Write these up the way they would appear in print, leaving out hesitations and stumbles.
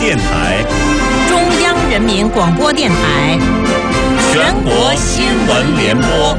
电台、 中央人民广播电台、 全国新闻联播。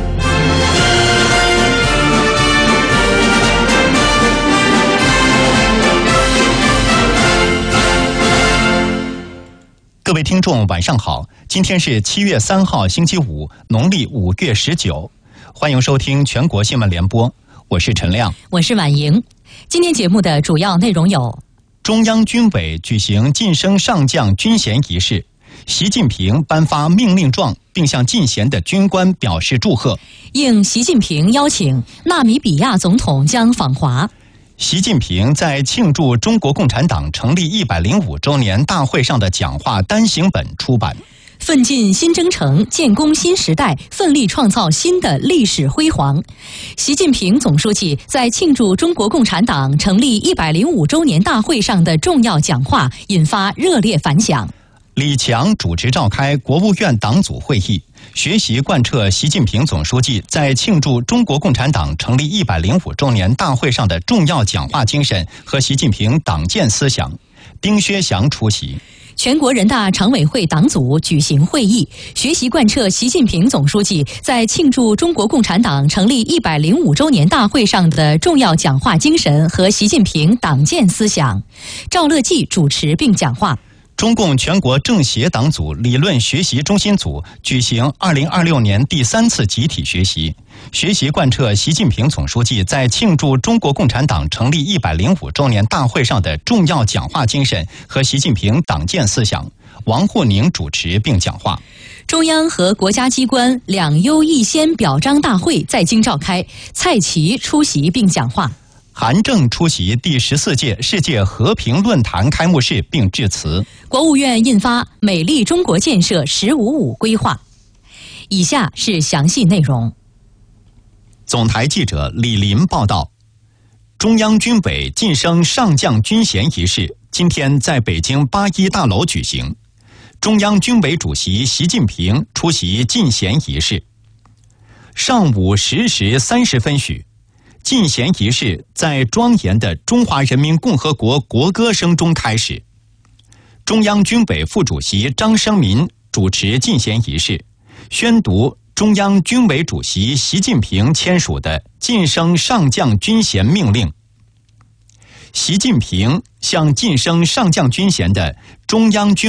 各位听众晚上好，今天是7月3号星期五，农历5月19，欢迎收听全国新闻联播，我是陈亮， 我是婉莹。今天节目的主要内容有： 中央军委举行晋升上将军衔仪式，习近平颁发命令状，并向进衔的军官表示祝贺。 应习近平邀请，纳米比亚总统将访华。 习近平在庆祝中国共产党成立105周年大会上的讲话单行本出版。 奋进新征程，建功新时代，奋力创造新的历史辉煌。习近平总书记在庆祝中国共产党成立105周年大会上的重要讲话引发热烈反响。 李强主持召开国务院党组会议，学习贯彻习近平总书记在庆祝中国共产党成立105周年大会上的重要讲话精神和习近平党建思想。丁薛祥出席。 全国人大常委会党组举行会议，学习贯彻习近平总书记在庆祝中国共产党成立105周年大会上的重要讲话精神和习近平党建思想。赵乐际主持并讲话。 中共全国政协党组理论学习中心组举行2026年第3次集体学习，学习贯彻习近平总书记在庆祝中国共产党成立105周年大会上的重要讲话精神和习近平党建思想。王沪宁主持并讲话。 中央和国家机关两优一先表彰大会在京召开，蔡奇出席并讲话。 韩正出席第14届世界和平论坛开幕式并致辞。 国务院印发《美丽中国建设“15+5”规划。以下是详细内容。 总台记者李林报道，中央军委晋升上将军衔仪式今天在北京8·1大楼举行，中央军委主席习近平出席晋衔仪式。上午10时30分许，晋衔仪式在庄严的中华人民共和国国歌声中开始。中央军委副主席张生民主持晋衔仪式，宣读中央军委主席习近平签署的晋升上将军衔命令。习近平向晋升上将军衔的中央军